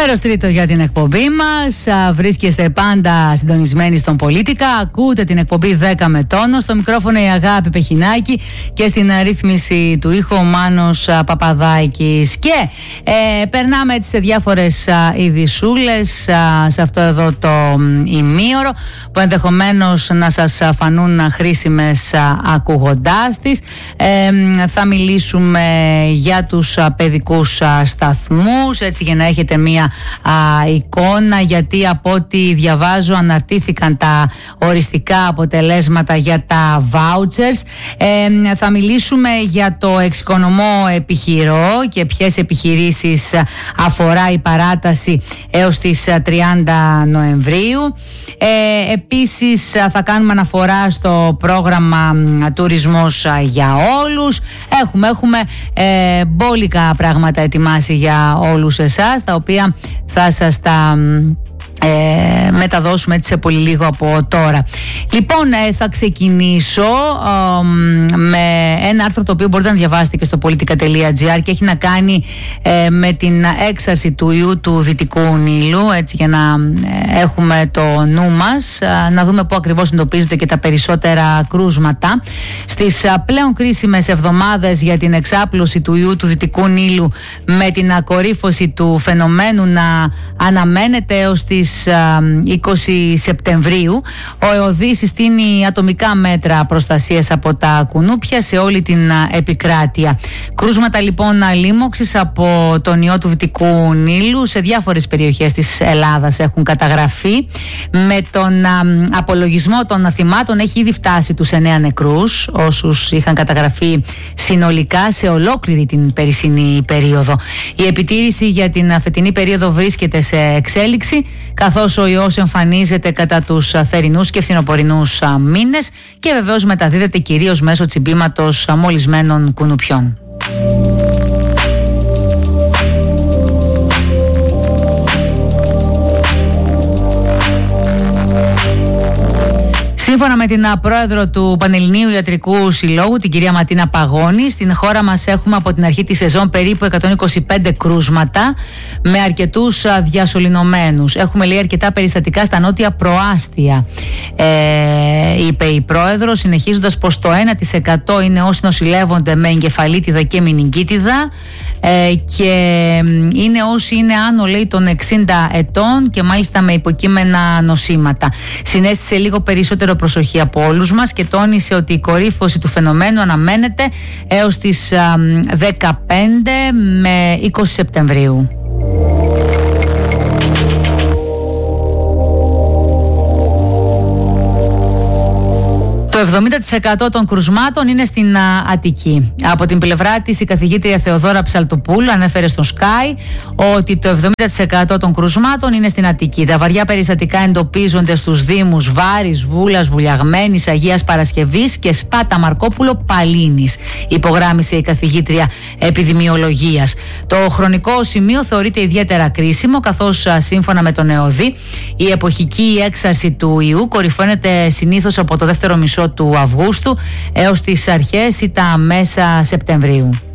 Μέρος τρίτο για την εκπομπή μας. Βρίσκεστε πάντα συντονισμένοι στον Πολίτικα. Ακούτε την εκπομπή 10 με τόνο. Στο μικρόφωνο η Αγάπη Πεχινάκη και στην ρύθμιση του ήχου ο Μάνος Παπαδάκης. Και περνάμε έτσι σε διάφορες ειδησούλες σε αυτό εδώ το ημίωρο που ενδεχομένως να σας φανούν χρήσιμες ακούγοντάς τις. Θα μιλήσουμε για τους παιδικούς σταθμούς, έτσι για να έχετε μία εικόνα, γιατί από ό,τι διαβάζω αναρτήθηκαν τα οριστικά αποτελέσματα για τα vouchers. Θα μιλήσουμε για το εξοικονομώ επιχειρώ και ποιες επιχειρήσεις αφορά η παράταση έως τις 30 Νοεμβρίου. Επίσης θα κάνουμε αναφορά στο πρόγραμμα τουρισμός για όλους. Έχουμε μπόλικα πράγματα ετοιμάσει για όλους εσάς, τα οποία θα σας τα μεταδώσουμε έτσι σε πολύ λίγο από τώρα. Λοιπόν, θα ξεκινήσω με ένα άρθρο το οποίο μπορείτε να διαβάσετε και στο politica.gr και έχει να κάνει με την έξαρση του ιού του Δυτικού Νείλου, έτσι για να έχουμε το νου μας, να δούμε πού ακριβώς εντοπίζονται και τα περισσότερα κρούσματα. Στις πλέον κρίσιμες εβδομάδες για την εξάπλωση του ιού του Δυτικού Νείλου, με την ακορύφωση του φαινομένου να αναμένεται έως τις 20 Σεπτεμβρίου, ο ΕΟΔΗ συστήνει ατομικά μέτρα προστασίας από τα κουνούπια σε όλη την επικράτεια. Κρούσματα λοιπόν λίμωξης από τον ιό του Δυτικού Νείλου σε διάφορες περιοχές της Ελλάδας έχουν καταγραφεί. Με τον απολογισμό των θυμάτων έχει ήδη φτάσει τους 9 νεκρούς, όσους είχαν καταγραφεί συνολικά σε ολόκληρη την περσινή περίοδο. Η επιτήρηση για την φετινή περίοδο βρίσκεται σε εξέλιξη, καθώς ο ιός εμφανίζεται κατά τους θερινούς και φθινοπορεινούς μήνες και βεβαίως μεταδίδεται κυρίως μέσω τσιμπήματος μολυσμένων κουνουπιών. Σύμφωνα με την πρόεδρο του Πανελληνίου Ιατρικού Συλλόγου, την κυρία Ματίνα Παγώνη, στην χώρα μας έχουμε από την αρχή της σεζόν περίπου 125 κρούσματα με αρκετούς διασωληνωμένους. Έχουμε λέει αρκετά περιστατικά στα νότια προάστια, είπε η πρόεδρο, συνεχίζοντας πως το 1% είναι όσοι νοσηλεύονται με εγκεφαλίτιδα και μηνυγκίτιδα και είναι όσοι είναι άνω λέει των 60 ετών και μάλιστα με υποκείμενα νοσήματα. Συνέστησε λίγο περισσότερο προσοχή από όλους μας και τόνισε ότι η κορύφωση του φαινομένου αναμένεται έως τις 15 με 20 Σεπτεμβρίου. Το 70% των κρουσμάτων είναι στην Αττική. Από την πλευρά της, η καθηγήτρια Θεοδόρα Ψαλτοπούλου ανέφερε στο Sky ότι το 70% των κρουσμάτων είναι στην Αττική. Τα βαριά περιστατικά εντοπίζονται στους δήμους Βάρης, Βούλας, Βουλιαγμένης, Αγίας Παρασκευής και Σπάτα Μαρκόπουλο Παλίνης, υπογράμμισε η καθηγήτρια επιδημιολογίας. Το χρονικό σημείο θεωρείται ιδιαίτερα κρίσιμο, καθώς σύμφωνα με τον ΕΟΔΗ η εποχική έξαρση του ιού κορυφώνεται συνήθως από το δεύτερο μισό του Αυγούστου έως τις αρχές ή τα μέσα Σεπτεμβρίου.